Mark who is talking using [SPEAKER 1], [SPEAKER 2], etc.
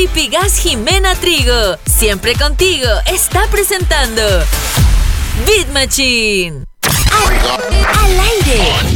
[SPEAKER 1] Lipigas Jimena Trigo, siempre contigo, está presentando Beat Machine. Al aire.